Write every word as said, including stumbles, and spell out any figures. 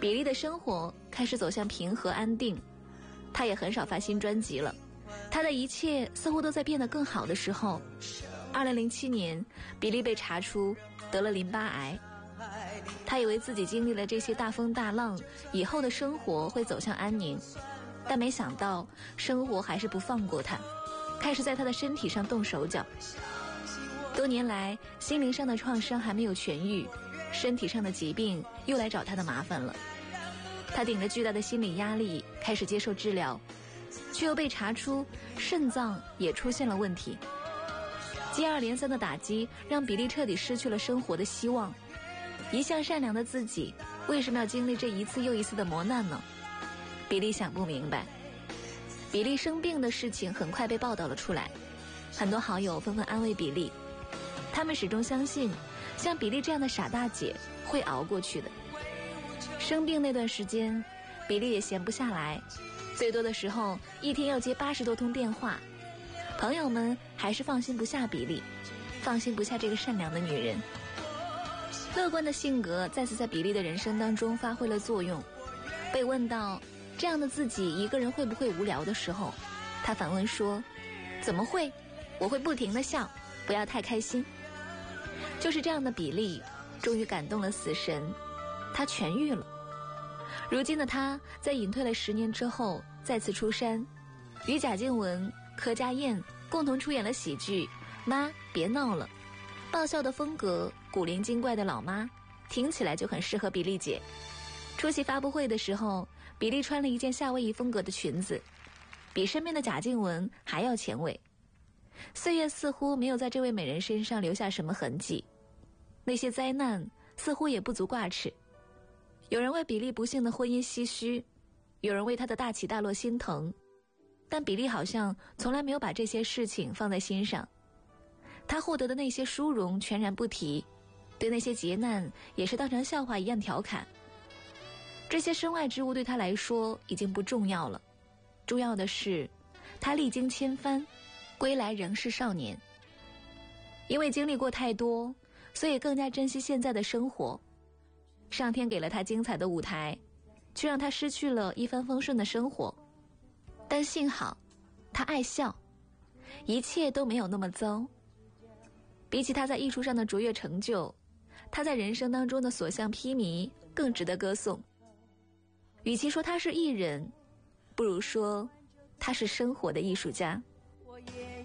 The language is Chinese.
比利的生活开始走向平和安定，他也很少发新专辑了。他的一切似乎都在变得更好的时候，二零零七年，比利被查出得了淋巴癌。他以为自己经历了这些大风大浪以后的生活会走向安宁，但没想到生活还是不放过他，开始在他的身体上动手脚。多年来，心灵上的创伤还没有痊愈，身体上的疾病又来找他的麻烦了。他顶着巨大的心理压力开始接受治疗，却又被查出肾脏也出现了问题。接二连三的打击让比利彻底失去了生活的希望。一向善良的自己为什么要经历这一次又一次的磨难呢？比利想不明白。比利生病的事情很快被报道了出来，很多好友纷纷安慰比利，他们始终相信像比利这样的傻大姐会熬过去的。生病那段时间，比利也闲不下来，最多的时候一天要接八十多通电话。朋友们还是放心不下比利，放心不下这个善良的女人。乐观的性格再次在比利的人生当中发挥了作用。被问到这样的自己一个人会不会无聊的时候，他反问说，怎么会，我会不停地笑，不要太开心。就是这样的比利终于感动了死神，他痊愈了。如今的他在隐退了十年之后再次出山，与贾静雯、柯佳燕共同出演了喜剧妈别闹了。爆笑的风格，古灵精怪的老妈，听起来就很适合比利姐。出席发布会的时候，比利穿了一件夏威夷风格的裙子，比身边的贾静雯还要前卫。岁月似乎没有在这位美人身上留下什么痕迹，那些灾难似乎也不足挂齿。有人为比利不幸的婚姻唏嘘，有人为他的大起大落心疼，但比利好像从来没有把这些事情放在心上。他获得的那些殊荣全然不提，对那些劫难也是当成笑话一样调侃。这些身外之物对他来说已经不重要了，重要的是他历经千帆，归来仍是少年。因为经历过太多，所以更加珍惜现在的生活。上天给了他精彩的舞台，却让他失去了一帆风顺的生活。但幸好他爱笑，一切都没有那么糟。比起他在艺术上的卓越成就，他在人生当中的所向披靡更值得歌颂。与其说他是艺人，不如说他是生活的艺术家。